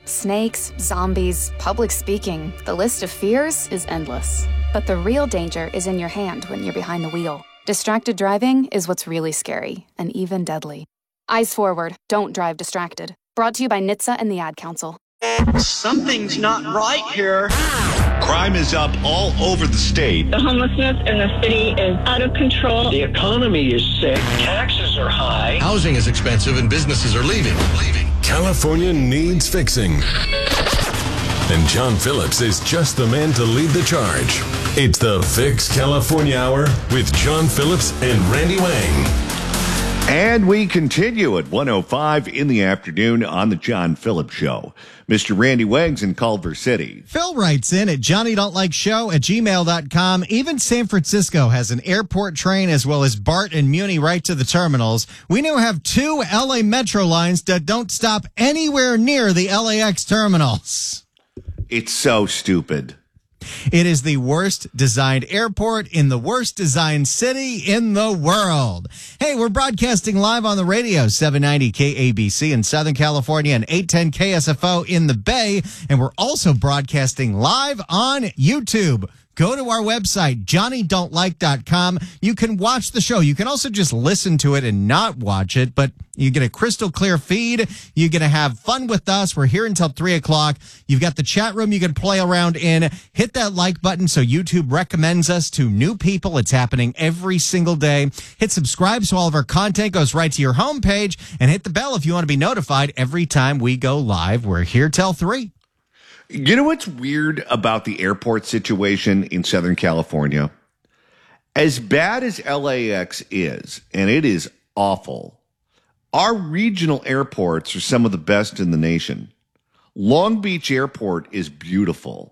Snakes, zombies, public speaking. The list of fears is endless. But the real danger is in your hand when you're behind the wheel. Distracted driving is what's really scary and even deadly. Eyes forward. Don't drive distracted. Brought to you by NHTSA and the Ad Council. Something's not right here. Crime is up all over the state. The homelessness in the city is out of control. The economy is sick. Taxes are high. Housing is expensive and businesses are leaving. California needs fixing. And John Phillips is just the man to lead the charge. It's the Fix California Hour with John Phillips and Randy Wang. And we continue at 1:05 in the afternoon on the John Phillips Show. Mr. Randy Wang's in Culver City. Phil writes in at johnnydontlikeshow@gmail.com. Even San Francisco has an airport train as well as BART and Muni right to the terminals. We now have 2 LA Metro lines that don't stop anywhere near the LAX terminals. It's so stupid. It is the worst designed airport in the worst designed city in the world. Hey, we're broadcasting live on the radio, 790 KABC in Southern California and 810 KSFO in the Bay. And we're also broadcasting live on YouTube. Go to our website, johnnydontlik.com. You can watch the show. You can also just listen to it and not watch it, but you get a crystal clear feed. You're going to have fun with us. We're here until 3 o'clock. You've got the chat room you can play around in. Hit that like button so YouTube recommends us to new people. It's happening every single day. Hit subscribe so all of our content goes right to your homepage, and hit the bell if you want to be notified every time we go live. We're here till 3. You know what's weird about the airport situation in Southern California? As bad as LAX is, and it is awful, our regional airports are some of the best in the nation. Long Beach Airport is beautiful.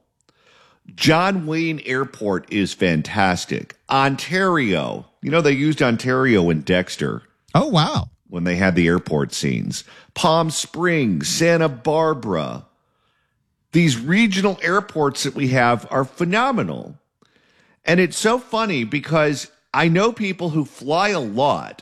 John Wayne Airport is fantastic. Ontario, you know, they used Ontario in Dexter. Oh, wow. When they had the airport scenes. Palm Springs, Santa Barbara. These regional airports that we have are phenomenal. And it's so funny because I know people who fly a lot,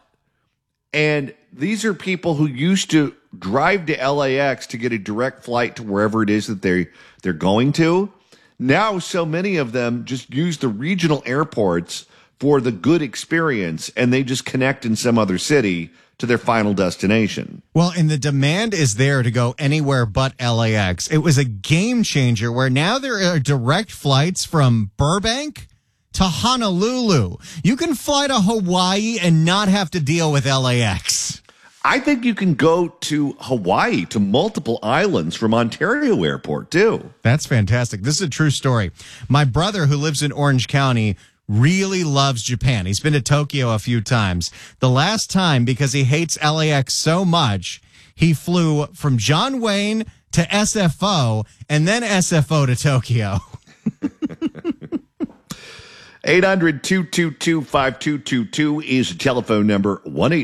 and these are people who used to drive to LAX to get a direct flight to wherever it is that they're going to. Now, so many of them just use the regional airports for the good experience, and they just connect in some other city to their final destination. Well, and the demand is there to go anywhere but LAX. It was a game changer where now there are direct flights from Burbank to Honolulu. You can fly to Hawaii and not have to deal with LAX. I think you can go to Hawaii, to multiple islands from Ontario Airport, too. That's fantastic. This is a true story. My brother, who lives in Orange County, really loves Japan. He's been to Tokyo a few times. The last time, because he hates LAX so much, he flew from John Wayne to SFO and then SFO to Tokyo. 800-222-5222 is the telephone number,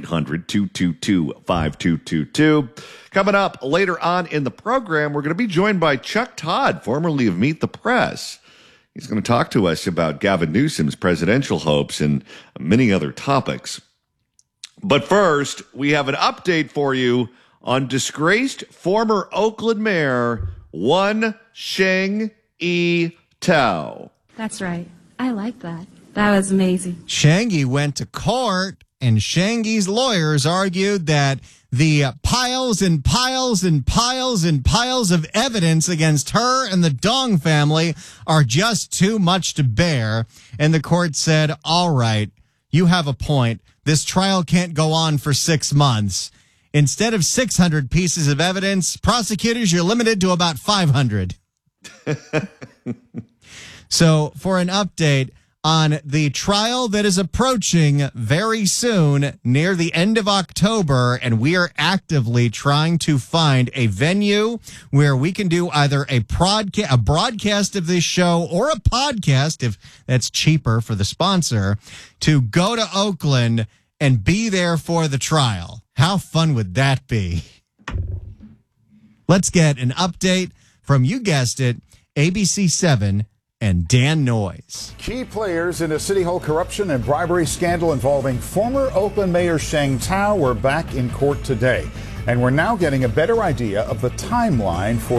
1-800-222-5222. Coming up later on in the program, we're going to be joined by Chuck Todd, formerly of Meet the Press. He's going to talk to us about Gavin Newsom's presidential hopes and many other topics. But first, we have an update for you on disgraced former Oakland Mayor One Sheng-Yi Tao. That's right. I like that. That was amazing. Sheng-Yi went to court, and Sheng-Yi's lawyers argued that the piles and piles and piles and piles of evidence against her and the Dong family are just too much to bear. And the court said, all right, you have a point. This trial can't go on for 6 months. Instead of 600 pieces of evidence, prosecutors, you're limited to about 500. So for an update on the trial that is approaching very soon, near the end of October, and we are actively trying to find a venue where we can do either a broadcast of this show or a podcast, if that's cheaper for the sponsor, to go to Oakland and be there for the trial. How fun would that be? Let's get an update from, you guessed it, ABC7 and Dan Noyes. Key players in a City Hall corruption and bribery scandal involving former Oakland Mayor Sheng Tao were back in court today. And we're now getting a better idea of the timeline for